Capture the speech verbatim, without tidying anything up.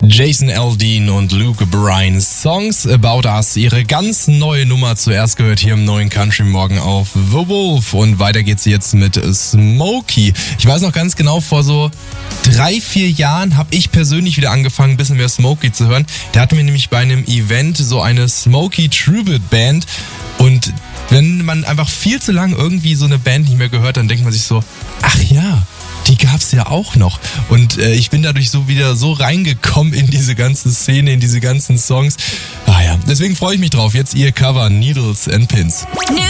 Jason Aldean und Luke Bryan, Songs About Us, ihre ganz neue Nummer, zuerst gehört hier im neuen Country Morgen auf The Wolf, und weiter geht's jetzt mit Smokey. Ich weiß noch ganz genau, vor so drei, vier Jahren habe ich persönlich wieder angefangen, ein bisschen mehr Smokey zu hören. Der hatte mir nämlich bei einem Event so eine Smokey Tribute Band, und wenn man einfach viel zu lang irgendwie so eine Band nicht mehr gehört, dann denkt man sich so, ach ja, die gab's ja auch noch. Und äh, ich bin dadurch so wieder so reingekommen in diese ganze Szene, in diese ganzen Songs. Ah ja, deswegen freue ich mich drauf. Jetzt ihr Cover Needles and Pins.